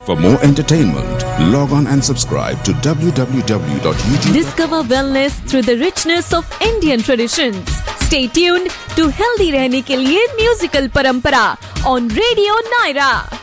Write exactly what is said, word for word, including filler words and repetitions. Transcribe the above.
For more entertainment, log on and subscribe to w w w dot youtube. Discover wellness through the richness of Indian traditions. Stay tuned to healthy रहने के लिए musical परंपरा on Radio Naira.